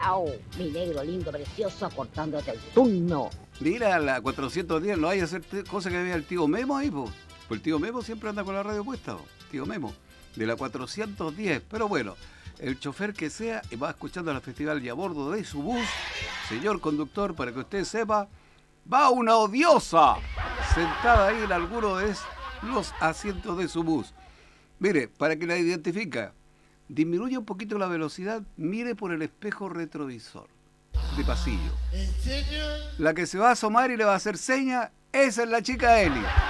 Chao, mi negro lindo, precioso, cortándote el turno. Mira, la 410, no hay que hacer cosa que vea el tío Memo ahí, po. Pues el tío Memo siempre anda con la radio puesta, po. Tío Memo, de la 410. Pero bueno, el chofer que sea va escuchando la festival y a bordo de su bus, señor conductor, para que usted sepa, va una odiosa sentada ahí en alguno de los asientos de su bus. Mire, para que la identifique, disminuye un poquito la velocidad, mire por el espejo retrovisor de pasillo. ¿En serio? La que se va a asomar y le va a hacer seña, esa es la chica Eli.